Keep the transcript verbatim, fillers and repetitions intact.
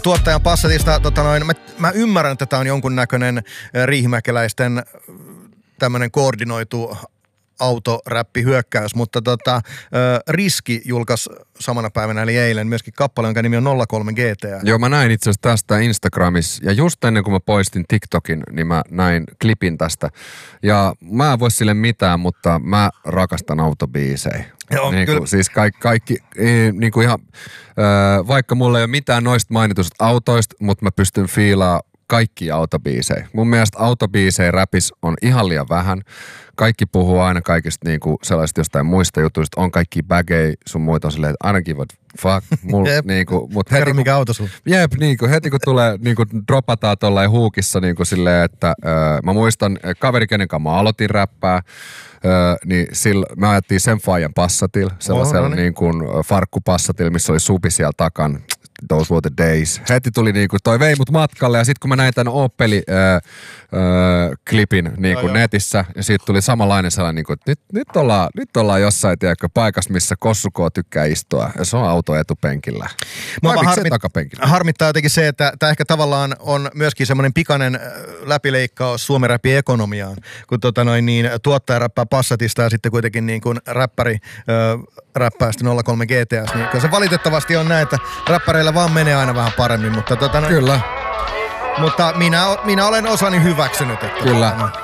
tuottajan Passatista, tota noin, mä, mä ymmärrän, että tämä on jonkunnäköinen riihimäkeläisten tämmöinen koordinoitu autoräppihyökkäys, mutta tota, Riski julkaisi samana päivänä eli eilen myöskin kappale, jonka nimi on nolla kolme G T A. Joo, mä näin itse asiassa tästä Instagramissa ja just ennen kuin mä poistin TikTokin, niin mä näin klipin tästä. Ja mä en voi sille mitään, mutta mä rakastan autobiisejä. Joo, niin kyllä. kuin, siis kaikki, kaikki niin kuin ihan, äh, vaikka mulla ei ole mitään noista mainitusta autoista, mutta mä pystyn fiilaamaan kaikkia autobiisejä. Mun mielestä autobiisejä räpis on ihan liian vähän. Kaikki puhuu aina kaikista niinku sellaisista jostain muista jutuista. On kaikki bagei, sun muita on silleen, että ainakin what fuck. Mul, niinku, mut heti, mikä auto sulla? Jep, niinku, heti kun tulee, niinku dropataan tollain huukissa niinku silleen, että öö, mä muistan kaveri, kenen kanssa mä aloitin räppää, öö, niin sillä, me ajettiin sen faijan Passatilla, sellaisella oh, no niin. niinku farkkupassatil, missä oli supi siellä takana. Those were the days. Heti tuli niinku, toi vei mut matkalle ja sit kun mä näin tän Opeli-klipin niinku no, netissä ja siitä tuli samanlainen sellainen niinku, että nyt, nyt, ollaan, nyt ollaan jossain tiedätkö, paikassa, missä Kossukoo tykkää istua ja se on auto etupenkillä. Vai miksei harmit, takapenkillä? Harmittaa jotenkin se, että tää ehkä tavallaan on myöskin semmoinen pikainen läpileikkaus Suomen räpin ekonomiaan, kun tota noin niin tuottaja räppää Passatista ja sitten kuitenkin niin kuin räppäri ö, räppää sitten nolla kolme G T A. Niin kyllä se valitettavasti on näin, että räppäreillä vaan menee aina vähän paremmin, mutta tota noin, kyllä. Mutta minä, minä olen osani hyväksynyt. Että kyllä. Tota,